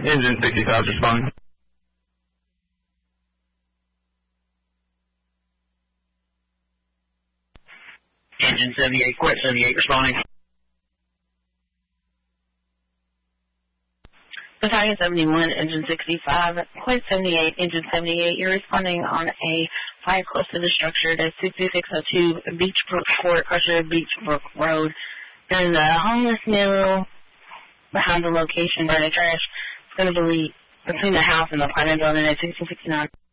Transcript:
Engine 65 responding. Engine 78, Quit 78 responding. Battalion 71, Engine 65, Quit 78, Engine 78. You're responding on a fire close to the structure. That's 6602 Beachbrook Court, Crusher Beachbrook Road. There's a homeless mill behind the location where the trash is going to be between the house and the apartment building at 1669.